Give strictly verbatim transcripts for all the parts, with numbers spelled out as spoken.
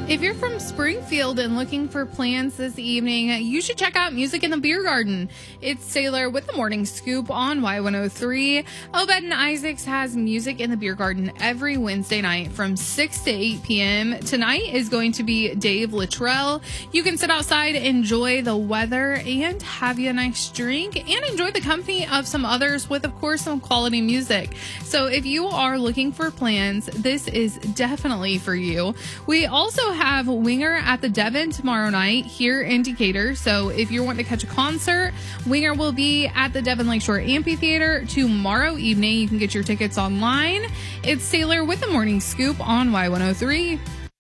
If you're from Springfield and looking for plans this evening, you should check out Music in the Beer Garden. It's Taylor with the Morning Scoop on Y one oh three. Obed and Isaacs has Music in the Beer Garden every Wednesday night from six to eight p.m. Tonight is going to be Dave Luttrell. You can sit outside, enjoy the weather, and have you a nice drink, and enjoy the company of some others with, of course, some quality music. So if you are looking for plans, this is definitely for you. We also have Winger at the Devon tomorrow night here in Decatur. So if you're wanting to catch a concert, Winger will be at the Devon Lakeshore Amphitheater tomorrow evening. You can get your tickets online. It's Taylor with the Morning Scoop on Y one oh three.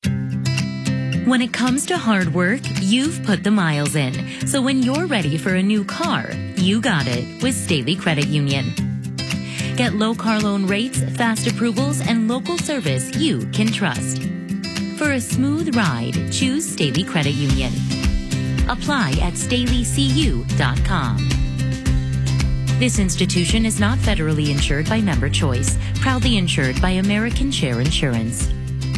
When it comes to hard work, you've put the miles in. So when you're ready for a new car, you got it with Staley Credit Union. Get low car loan rates, fast approvals, and local service you can trust. For a smooth ride, choose Staley Credit Union. Apply at staley c u dot com. This institution is not federally insured by Member Choice, proudly insured by American Share Insurance.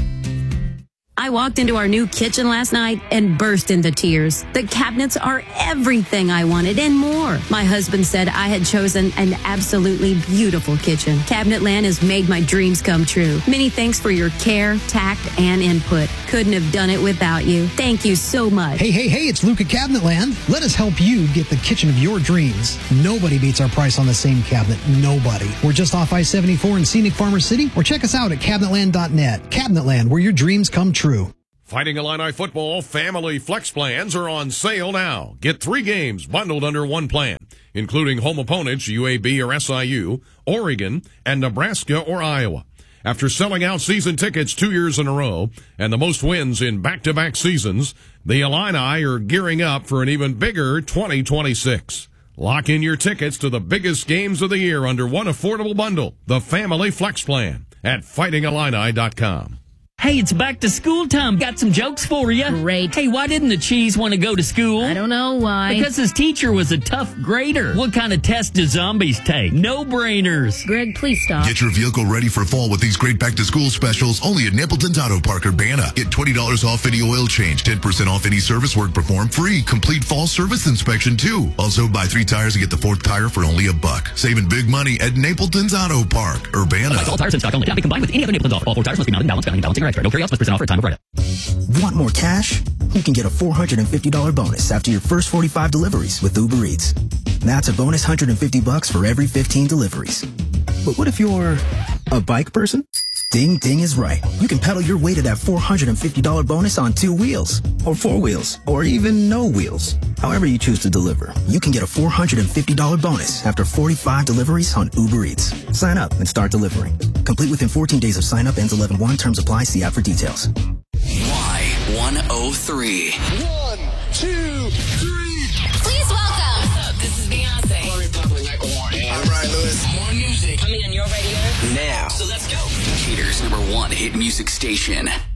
I walked into our new kitchen last night and burst into tears. The cabinets are everything I wanted and more. My husband said I had chosen an absolutely beautiful kitchen. Cabinetland has made my dreams come true. Many thanks for your care, tact, and input. Couldn't have done it without you. Thank you so much. Hey, hey, hey, it's Luke at Cabinetland. Let us help you get the kitchen of your dreams. Nobody beats our price on the same cabinet. Nobody. We're just off I seventy-four in scenic Farmer City, or check us out at cabinetland dot net. Cabinetland, where your dreams come true. Fighting Illini football family flex plans are on sale now. Get three games bundled under one plan, including home opponents U A B or S I U, Oregon, and Nebraska or Iowa. After selling out season tickets two years in a row and the most wins in back-to-back seasons, the Illini are gearing up for an even bigger twenty twenty-six. Lock in your tickets to the biggest games of the year under one affordable bundle, the Family Flex Plan, at fighting illini dot com. Hey, it's back to school time. Got some jokes for you. Great. Hey, why didn't the cheese want to go to school? I don't know why. Because his teacher was a tough grader. What kind of test do zombies take? No-brainers. Greg, please stop. Get your vehicle ready for fall with these great back-to-school specials only at Napleton's Auto Park Urbana. Get twenty dollars off any oil change, ten percent off any service work performed, free. Complete fall service inspection, too. Also, buy three tires and get the fourth tire for only a buck. Saving big money at Napleton's Auto Park Urbana. All tires in stock only. Cannot be combined with any other Napleton's offer. All four tires must be mounted, balanced, balancing, balancing, or extra. No carry-outs, percent off for time of write-up. Want more cash? You can get a four hundred fifty dollars bonus after your first forty-five deliveries with Uber Eats. That's a bonus one hundred fifty bucks for every fifteen deliveries. But what if you're a bike person? Ding Ding is right. You can pedal your way to that four hundred fifty dollars bonus on two wheels, or four wheels, or even no wheels. However you choose to deliver, you can get a four hundred fifty dollars bonus after forty-five deliveries on Uber Eats. Sign up and start delivering. Complete within fourteen days of sign up. Ends eleven one. Terms apply. See app for details. Y one oh three. One, two, three. Please welcome. What's up? This is Beyonce. I'm Ryan Lewis. More music coming on your radio now. So let's go. Decatur's number one hit music station.